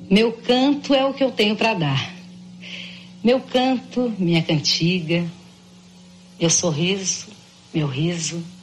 Meu canto é o que eu tenho para dar. Meu canto, minha cantiga, meu sorriso, meu riso,